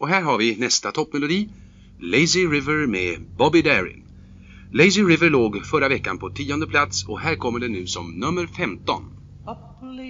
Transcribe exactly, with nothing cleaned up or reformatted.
Och här har vi nästa toppmelodi, Lazy River med Bobby Darin. Lazy River låg förra veckan på tionde plats och här kommer den nu som nummer femton.